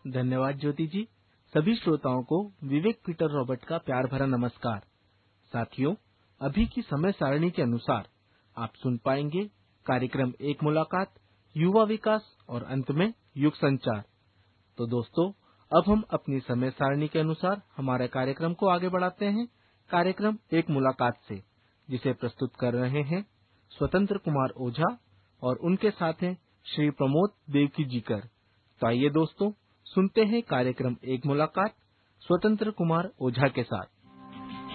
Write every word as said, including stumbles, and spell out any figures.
धन्यवाद ज्योति जी। सभी श्रोताओं को विवेक पीटर रॉबर्ट का प्यार भरा नमस्कार। साथियों, अभी की समय सारणी के अनुसार आप सुन पाएंगे कार्यक्रम एक मुलाकात, युवा विकास और अंत में युग संचार। तो दोस्तों, अब हम अपनी समय सारणी के अनुसार हमारे कार्यक्रम को आगे बढ़ाते हैं कार्यक्रम एक मुलाकात से, जिसे प्रस्तुत कर रहे हैं स्वतंत्र कुमार ओझा और उनके साथ हैं श्री प्रमोद देवकी जीकर। तो आइए दोस्तों, सुनते हैं कार्यक्रम एक मुलाकात स्वतंत्र कुमार ओझा के साथ।